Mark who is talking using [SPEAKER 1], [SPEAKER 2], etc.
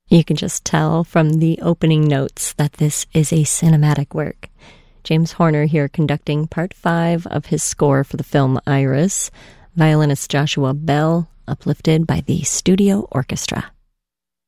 [SPEAKER 1] You can just tell from the opening notes that this is a cinematic work. James Horner here conducting Part 5 of his score for the film Iris. Violinist Joshua Bell, uplifted by the studio orchestra.